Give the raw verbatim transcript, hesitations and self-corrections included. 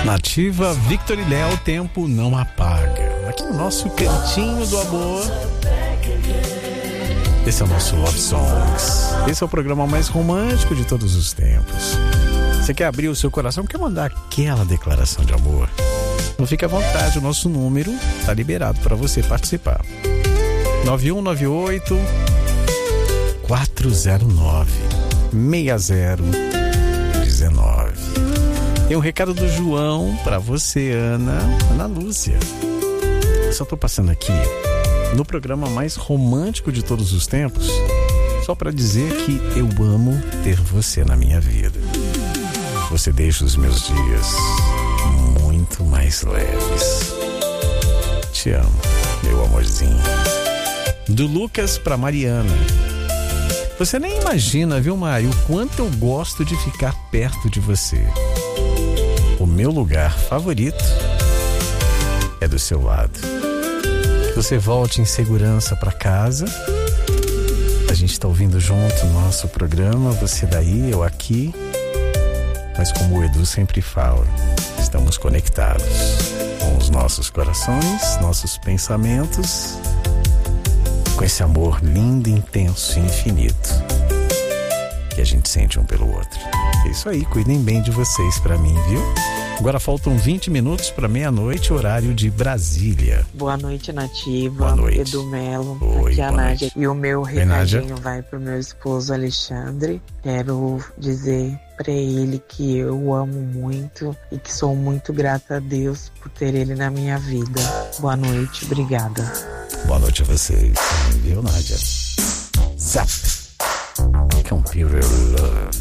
Nativa, Victor e Léo, o tempo não apaga. Aqui no nosso cantinho do amor. Esse é o nosso Love Songs. Esse é o programa mais romântico de todos os tempos. Você quer abrir o seu coração, quer mandar aquela declaração de amor? Não fique à vontade, o nosso número está liberado para você participar. nove um nove oito, quatro zero nove, seis zero um nove. Tem um recado do João para você, Ana, Ana Lúcia. Eu só tô passando aqui no programa mais romântico de todos os tempos, só para dizer que eu amo ter você na minha vida. Você deixa os meus dias muito mais leves. Te amo, meu amorzinho. Do Lucas para Mariana. Você nem imagina, viu, Mário, o quanto eu gosto de ficar perto de você. O meu lugar favorito é do seu lado. Que você volte em segurança para casa. A gente está ouvindo junto o nosso programa, você daí, eu aqui. Mas como o Edu sempre fala, estamos conectados com os nossos corações, nossos pensamentos, com esse amor lindo, intenso e infinito que a gente sente um pelo outro. É isso aí, cuidem bem de vocês pra mim, viu? Agora faltam vinte minutos para meia-noite, horário de Brasília. Boa noite, Nativa. Boa noite. Edu Melo. Oi, aqui é a boa Nádia. noite. E o meu Oi, Nádia. recadinho vai pro meu esposo Alexandre. Quero dizer pra ele que eu amo muito e que sou muito grata a Deus por ter ele na minha vida. Boa noite, obrigada. Boa noite a vocês. Viu, Nádia? Zap. Computer Love.